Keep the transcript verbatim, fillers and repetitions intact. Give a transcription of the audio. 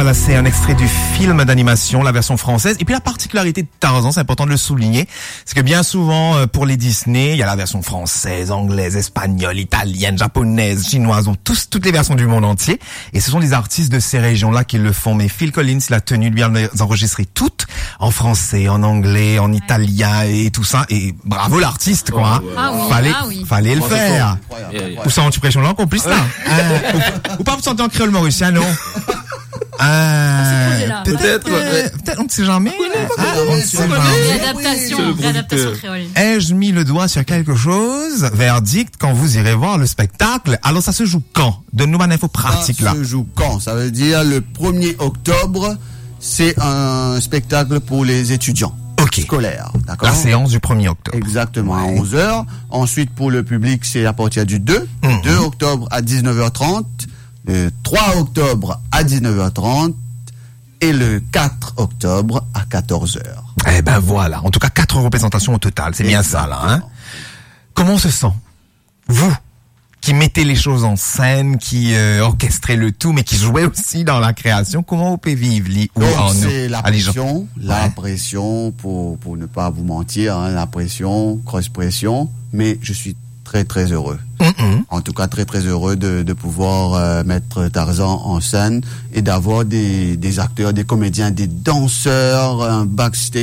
Voilà, c'est un extrait du film d'animation, la version française. Et puis la particularité de Tarzan, c'est important de le souligner, c'est que bien souvent, pour les Disney, il y a la version française, anglaise, espagnole, italienne, japonaise, chinoise, donc tous, toutes les versions du monde entier. Et ce sont des artistes de ces régions-là qui le font. Mais Phil Collins, il a tenu de bien les enregistrer toutes, en français, en anglais, en italien et tout ça. Et bravo l'artiste, quoi. Hein. Ah oui, fallait, ah oui. fallait le faire. Ou ça, tu pression langue en plus, là. Hein. Ou, ou pas vous sentir en créole mauricien, non? Euh, peut-être, peut-être, euh, peut-être, on ne sait jamais. Ah, on ne sait jamais. L'adaptation, l'adaptation créole. Ai-je mis le doigt sur quelque chose? Verdict quand vous irez voir le spectacle. Alors ça se joue quand? Donne-nous une info pratique là. Ça se joue quand? Ça veut dire le premier octobre, c'est un spectacle pour les étudiants. Ok. Scolaires, d'accord? La séance du premier octobre. Exactement, ouais. à onze heures. Ensuite, pour le public, c'est à partir du deux. Mm-hmm. deux octobre à dix-neuf heures trente. Le trois octobre à dix-neuf heures trente et le quatre octobre à quatorze heures. Eh ben voilà, en tout cas quatre représentations au total, c'est bien ça là. Hein. Comment on se sent, vous qui mettez les choses en scène, qui euh, orchestrez le tout, mais qui jouez aussi dans la création, comment vous pouvez vivre li, ou Donc, en c'est nous, la allez, pression, la ouais. pression, pour, pour ne pas vous mentir, hein, la pression, grosse pression, mais je suis très très heureux. Mm-mm. En tout cas, très très heureux de, de pouvoir euh, mettre Tarzan en scène et d'avoir des, des acteurs, des comédiens, des danseurs, un backstage.